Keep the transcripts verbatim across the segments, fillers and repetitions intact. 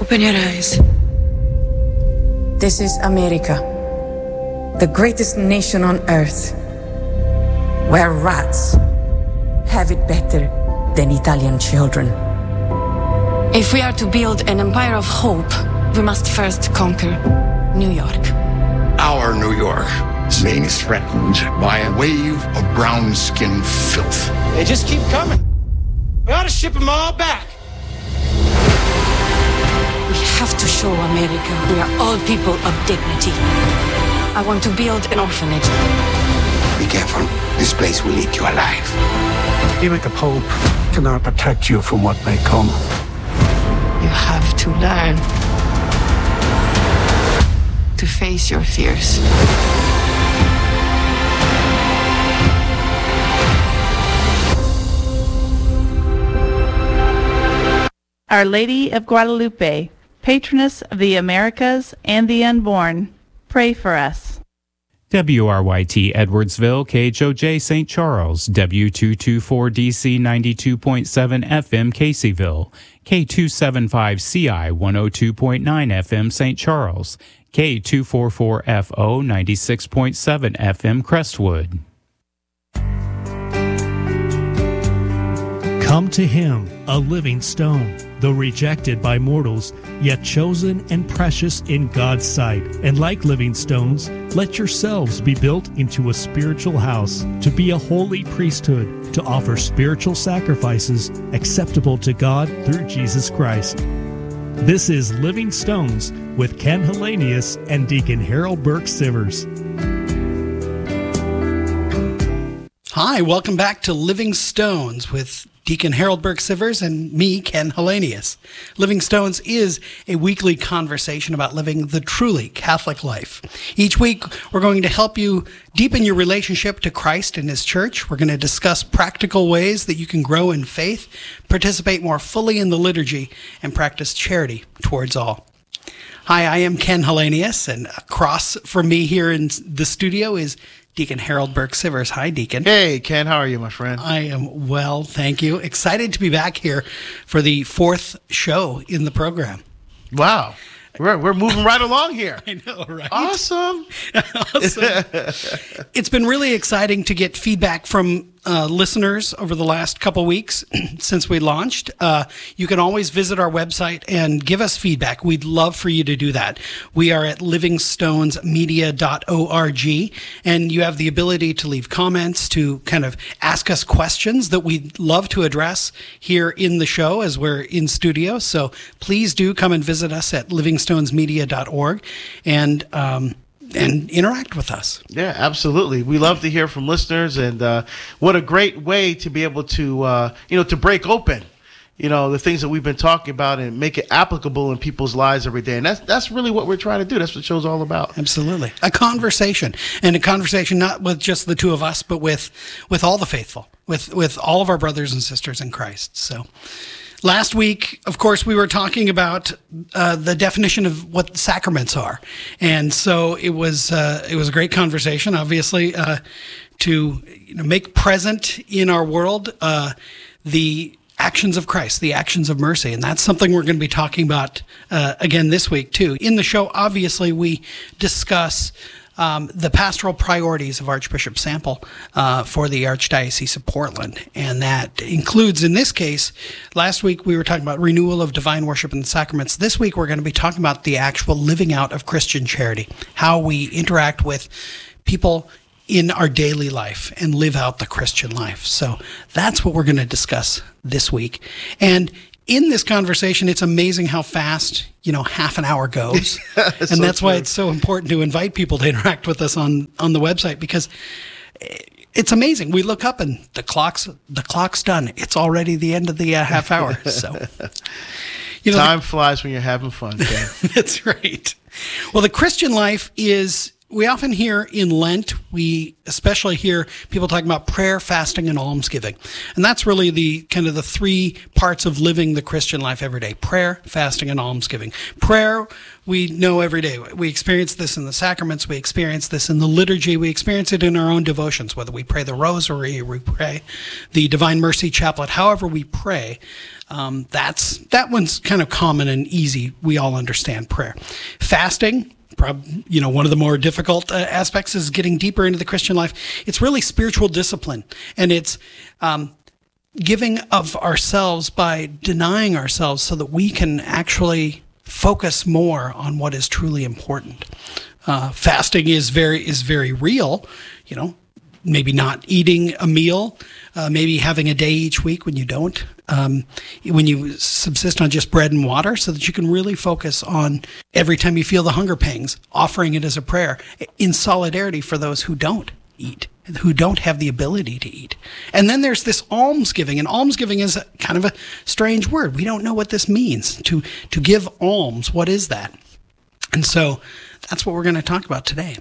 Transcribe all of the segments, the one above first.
Open your eyes. This is America, the greatest nation on earth, where rats have it better than Italian children. If we are to build an empire of hope, we must first conquer New York. Our New York's name is threatened by a wave of brown-skinned filth. They just keep coming. We ought to ship them all back. We have to show America we are all people of dignity. I want to build an orphanage. Be careful. This place will eat you alive. Even the Pope cannot protect you from what may come. You have to learn to face your fears. Our Lady of Guadalupe, patroness of the Americas and the unborn, pray for us. W R Y T Edwardsville, K H O J Saint Charles, W two twenty-four D C ninety-two point seven F M Caseyville, K two seventy-five C I one oh two point nine F M Saint Charles, K two forty-four F O ninety-six point seven F M Crestwood. Come to him, a living stone, though rejected by mortals, yet chosen and precious in God's sight. And like living stones, let yourselves be built into a spiritual house, to be a holy priesthood, to offer spiritual sacrifices acceptable to God through Jesus Christ. This is Living Stones with Ken Hellenius and Deacon Harold Burke Sivers. Hi, welcome back to Living Stones with Deacon Harold Burke Sivers and me, Ken Hellenius. Living Stones is a weekly conversation about living the truly Catholic life. Each week, we're going to help you deepen your relationship to Christ and His Church. We're going to discuss practical ways that you can grow in faith, participate more fully in the liturgy, and practice charity towards all. Hi, I am Ken Hellenius, and across from me here in the studio is Deacon Harold Burke Sivers. Hi, Deacon. Hey, Ken. How are you, my friend? I am well, thank you. Excited to be back here for the fourth show in the program. Wow. We're, we're moving right along here. I know, right? Awesome. Awesome. It's been really exciting to get feedback from uh, listeners over the last couple weeks since we launched. Uh, you can always visit our website and give us feedback. We'd love for you to do that. We are at living stones media dot org, and you have the ability to leave comments, to kind of ask us questions that we'd love to address here in the show as we're in studio. So please do come and visit us at living stones media dot org and um, and interact with us. Yeah, absolutely. We love to hear from listeners, and uh, what a great way to be able to, uh, you know, to break open, you know, the things that we've been talking about and make it applicable in people's lives every day. And that's that's really what we're trying to do. That's what the show's all about. Absolutely. A conversation, and a conversation not with just the two of us, but with with all the faithful, with with all of our brothers and sisters in Christ. So last week, of course, we were talking about uh, the definition of what sacraments are, and so it was uh, it was a great conversation. Obviously, uh, to you know, make present in our world uh, the actions of Christ, the actions of mercy, and that's something we're going to be talking about uh, again this week too. In the show, obviously, we discuss Um, the pastoral priorities of Archbishop Sample uh, for the Archdiocese of Portland. And that includes, in this case, last week we were talking about renewal of divine worship and the sacraments. This week we're going to be talking about the actual living out of Christian charity, how we interact with people in our daily life and live out the Christian life. So that's what we're going to discuss this week. And in this conversation, it's amazing how fast, you know, half an hour goes. and so that's true. Why it's so important to invite people to interact with us on, on the website, because it's amazing. We look up and the clock's the clock's done. It's already the end of the uh, half hour. So, you know, time the, flies when you're having fun. Okay? That's right. Well, the Christian life is we often hear in Lent, we especially hear people talking about prayer, fasting, and almsgiving. And that's really the kind of the three parts of living the Christian life every day: prayer, fasting, and almsgiving. Prayer, we know every day. We experience this in the sacraments. We experience this in the liturgy. We experience it in our own devotions, whether we pray the rosary or we pray the Divine Mercy Chaplet. However we pray, um, that's that one's kind of common and easy. We all understand prayer. Fasting, Probably, you know, one of the more difficult uh, aspects is getting deeper into the Christian life. It's really spiritual discipline, and it's um, giving of ourselves by denying ourselves so that we can actually focus more on what is truly important. Uh, fasting is very is very real, you know. Maybe not eating a meal, uh, maybe having a day each week when you don't, um, when you subsist on just bread and water, so that you can really focus on every time you feel the hunger pangs, offering it as a prayer in solidarity for those who don't eat, who don't have the ability to eat. And then there's this almsgiving, and almsgiving is a, kind of a strange word. We don't know what this means, to, to give alms. What is that? And so that's what we're going to talk about today.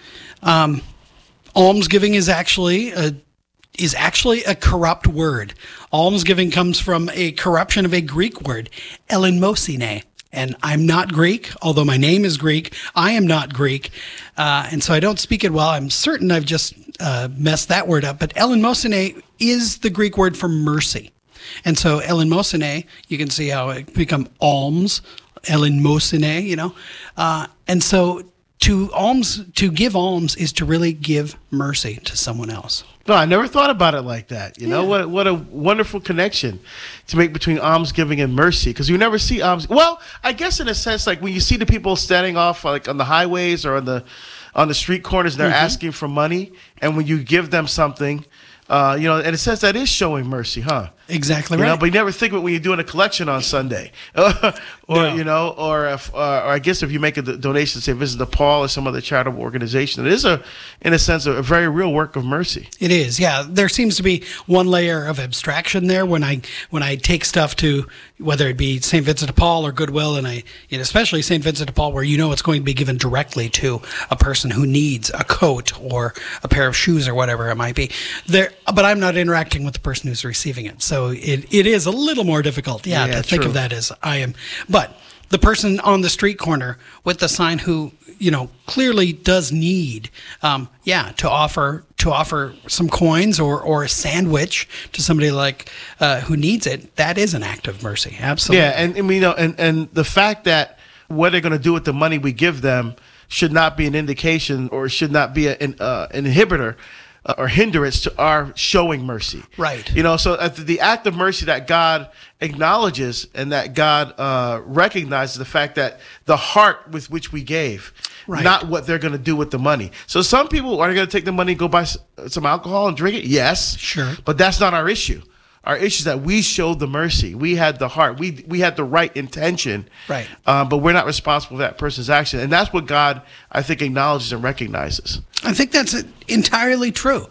Um, Almsgiving is actually a is actually a corrupt word. Almsgiving comes from a corruption of a Greek word, elenmosine. And I'm not Greek, although my name is Greek. I am not Greek, uh, and so I don't speak it well. I'm certain I've just uh, messed that word up. But elenmosine is the Greek word for mercy. And so elenmosine, you can see how it become alms, elenmosine, you know. Uh, and so To alms, to give alms is to really give mercy to someone else. No, I never thought about it like that. You know, Yeah. what what a wonderful connection to make between almsgiving and mercy, because you never see alms. Well, I guess in a sense, like when you see the people standing off like on the highways or on the on the street corners, and they're Mm-hmm. asking for money, and when you give them something, uh, you know, in a sense that is showing mercy, huh? Exactly You right. know, but you never think of it when you're doing a collection on Sunday, or No. you know, or if, uh, or I guess if you make a do- donation, say visit the Paul or some other charitable organization, it is a, in a sense, a, a very real work of mercy. It is, yeah. There seems to be one layer of abstraction there when I when I take stuff to, whether it be Saint Vincent de Paul or Goodwill, and I, and especially Saint Vincent de Paul, where you know it's going to be given directly to a person who needs a coat or a pair of shoes or whatever it might be. There, but I'm not interacting with the person who's receiving it, so it, it is a little more difficult, yeah, Yeah, to think true. of that as I am. But the person on the street corner with the sign who, you know, clearly does need, um, yeah, to offer to offer some coins or, or a sandwich to somebody like uh, who needs it, that is an act of mercy. Absolutely. Yeah, and, and you know, and, and the fact that what they're going to do with the money we give them should not be an indication or should not be a, an, uh, an inhibitor uh, or hindrance to our showing mercy. Right. You know, so uh, the act of mercy that God acknowledges and that God uh, recognizes the fact that the heart with which we gave, Right. not what they're going to do with the money. So some people are going to take the money and go buy s- some alcohol and drink it. Yes. Sure. But that's not our issue. Our issue is that we showed the mercy. We had the heart. We we had the right intention. Right. Um, but we're not responsible for that person's action. And that's what God, I think, acknowledges and recognizes. I think that's entirely true.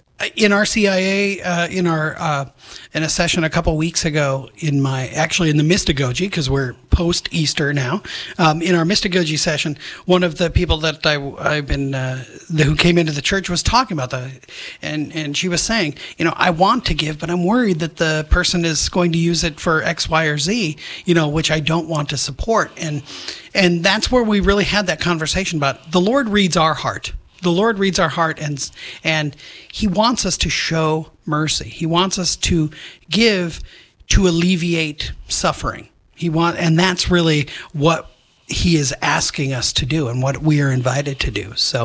In our C I A, uh, in our uh, in a session a couple weeks ago, in my actually in the Mystagogy, because we're post Easter now, um, in our Mystagogy session, one of the people that I, I've been uh, the, who came into the church was talking about that, and and she was saying, you know, I want to give, but I'm worried that the person is going to use it for X, Y, or Z, you know, which I don't want to support, and and that's where we really had that conversation about the Lord reads our heart. The Lord reads our heart, and and He wants us to show mercy. He wants us to give to alleviate suffering. He want, and that's really what He is asking us to do, and what we are invited to do. So,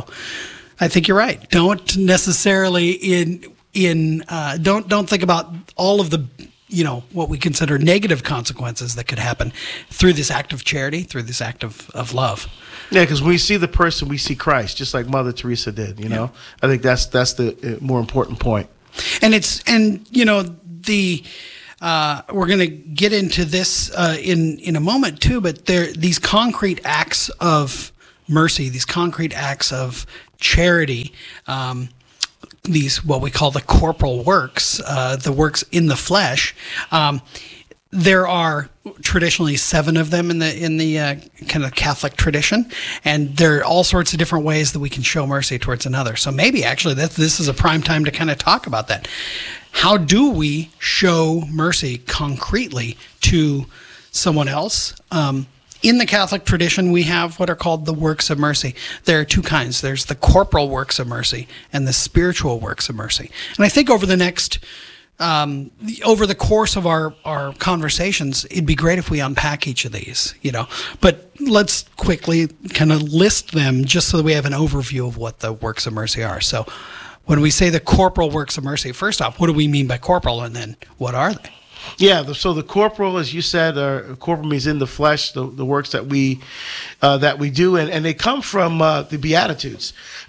I think you're right. Don't necessarily in in uh, don't don't think about all of the, you know, what we consider negative consequences that could happen through this act of charity, through this act of, of love. Yeah, because when we see the person, we see Christ, just like Mother Teresa did. You know, I think that's that's the uh, more important point. And it's and you know the uh, we're going to get into this uh, in in a moment too. But there these concrete acts of mercy, these concrete acts of charity. Um, these what we call the corporal works, uh, the works in the flesh. Um, there are traditionally seven of them in the in the uh, kind of Catholic tradition, and there are all sorts of different ways that we can show mercy towards another. So maybe actually that this is a prime time to kind of talk about that. How do we show mercy concretely to someone else? Um, in the Catholic tradition, we have what are called the works of mercy. There are two kinds. There's the corporal works of mercy and the spiritual works of mercy. And I think over the next Um, over the course of our, our conversations, it'd be great if we unpack each of these, you know. But let's quickly kind of list them just so that we have an overview of what the works of mercy are. So when we say the corporal works of mercy, first off, what do we mean by corporal, and then what are they? Yeah, the, so the corporal, as you said, uh, corporal means in the flesh, the, the works that we uh, that we do, and, and they come from uh, the Beatitudes.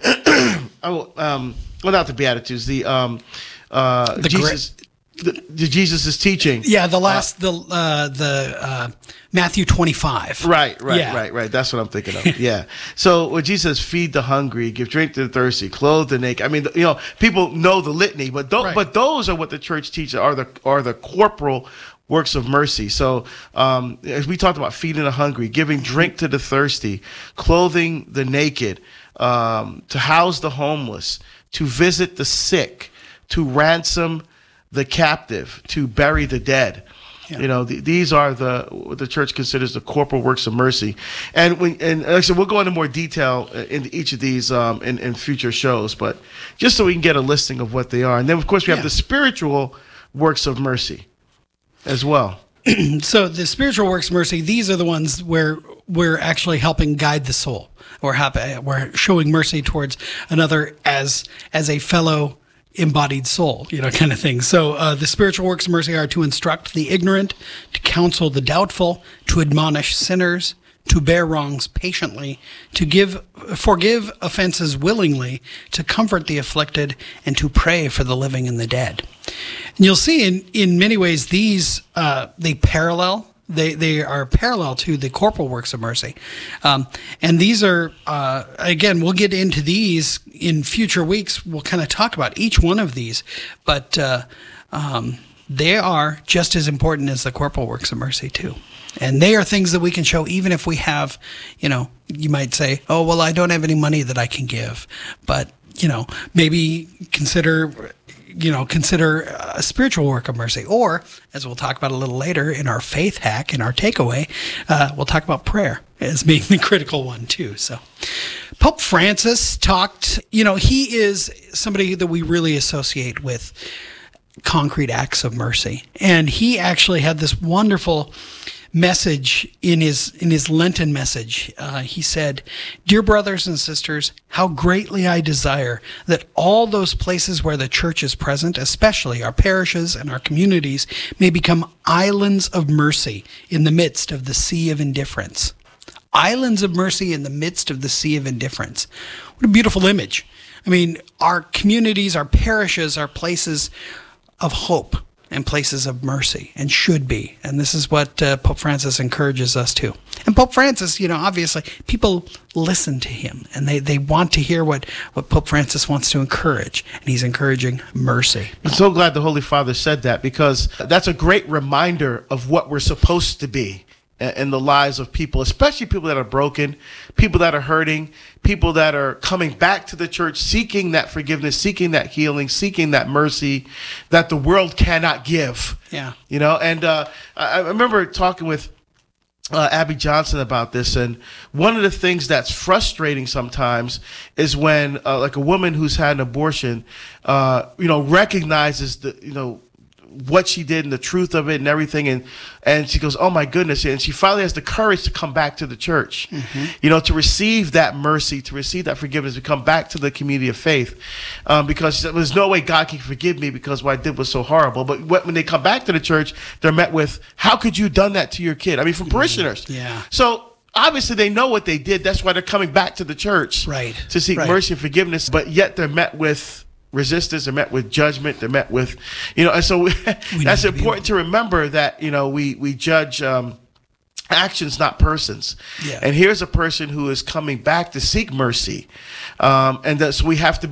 oh, um, well, not the Beatitudes, the um, uh, the Jesus. The, the Jesus' teaching. Yeah, the last, uh, the uh, the uh, Matthew twenty-five. Right, right, yeah. right, right. That's what I'm thinking of. Yeah. So when Jesus says, feed the hungry, give drink to the thirsty, clothe the naked. I mean, you know, people know the litany, but th- right. but those are what the church teaches are the are the corporal works of mercy. So um, as we talked about feeding the hungry, giving drink to the thirsty, clothing the naked, um, to house the homeless, to visit the sick, to ransom the captive, to bury the dead. Yeah. You know, the, these are the what the church considers the corporal works of mercy. And when and like I said, we'll go into more detail into each of these um, in, in future shows, but just so we can get a listing of what they are. And then, of course, we have yeah. the spiritual works of mercy as well. So the spiritual works of mercy, these are the ones where we're actually helping guide the soul. Or we're showing mercy towards another as as a fellow embodied soul, you know, kind of thing. So uh, the spiritual works of mercy are to instruct the ignorant, to counsel the doubtful, to admonish sinners, to bear wrongs patiently, to give, forgive offenses willingly, to comfort the afflicted, and to pray for the living and the dead. And you'll see in, in many ways these, uh, they parallel They they are parallel to the corporal works of mercy. Um, and these are, uh, again, we'll get into these in future weeks. We'll kind of talk about each one of these. But uh, um, they are just as important as the corporal works of mercy, too. And they are things that we can show even if we have, you know, you might say, oh, well, I don't have any money that I can give. But, you know, maybe consider... you know, consider a spiritual work of mercy. Or, as we'll talk about a little later in our faith hack, in our takeaway, uh, we'll talk about prayer as being the critical one too. So Pope Francis talked, you know, he is somebody that we really associate with concrete acts of mercy. And he actually had this wonderful message in his in his Lenten message. Uh, he said, "Dear brothers and sisters, how greatly I desire that all those places where the church is present, especially our parishes and our communities, may become islands of mercy in the midst of the sea of indifference." Islands of mercy in the midst of the sea of indifference. What a beautiful image. I mean, our communities, our parishes are places of hope and places of mercy, and should be. And this is what uh, Pope Francis encourages us to. And Pope Francis, you know, obviously, people listen to him, and they, they want to hear what, what Pope Francis wants to encourage, and he's encouraging mercy. I'm so glad the Holy Father said that, because that's a great reminder of what we're supposed to be in the lives of people, especially people that are broken, people that are hurting, people that are coming back to the church, seeking that forgiveness, seeking that healing, seeking that mercy that the world cannot give. Yeah. You know, and uh, I remember talking with uh, Abby Johnson about this, and one of the things that's frustrating sometimes is when, uh, like, a woman who's had an abortion, uh, you know, recognizes the, you know, what she did and the truth of it and everything, and and she goes, oh my goodness, and she finally has the courage to come back to the church, mm-hmm. you know, to receive that mercy, to receive that forgiveness, to come back to the community of faith, um, because she said, there's no way God can forgive me because what I did was so horrible. But when they come back to the church, they're met with, how could you have done that to your kid? I mean, from parishioners. Yeah. So obviously they know what they did. That's why they're coming back to the church, right, to seek right. mercy and forgiveness, but yet they're met with resistance, they're met with judgment, they're met with, you know, and so we, that's important to remember that, you know, we, we judge um, actions, not persons. Yeah. And here's a person who is coming back to seek mercy. Um, and that, so we have to